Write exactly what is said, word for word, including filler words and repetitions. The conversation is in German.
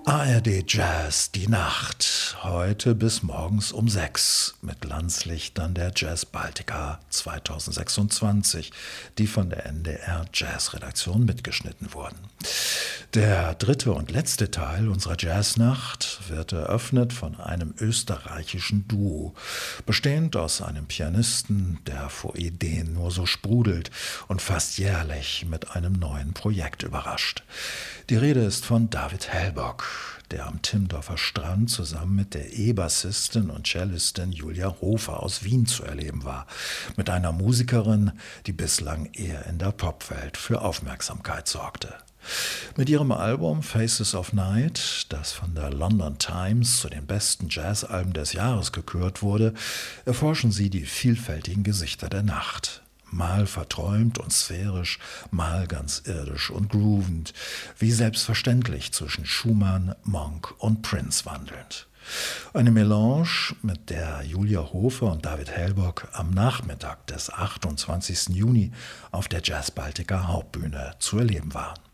A R D Jazz, die Nacht. Heute bis morgens um sechs mit Glanzlichtern der Jazz Baltica zweitausendsechsundzwanzig, die von der N D R Jazz-Redaktion mitgeschnitten wurden. Der dritte und letzte Teil unserer Jazznacht wird eröffnet von einem österreichischen Duo, bestehend aus einem Pianisten, der vor Ideen nur so sprudelt und fast jährlich mit einem neuen Projekt überrascht. Die Rede ist von David Hellbock, der am Timmendorfer Strand zusammen mit der E-Bassistin und Cellistin Julia Hofer aus Wien zu erleben war, mit einer Musikerin, die bislang eher in der Popwelt für Aufmerksamkeit sorgte. Mit ihrem Album Faces of Night, das von der London Times zu den besten Jazzalben des Jahres gekürt wurde, erforschen sie die vielfältigen Gesichter der Nacht. Mal verträumt und sphärisch, mal ganz irdisch und groovend, wie selbstverständlich zwischen Schumann, Monk und Prince wandelnd. Eine Melange, mit der Julia Hofer und David Hellbock am Nachmittag des achtundzwanzigsten Juni auf der Jazz Baltica Hauptbühne zu erleben waren.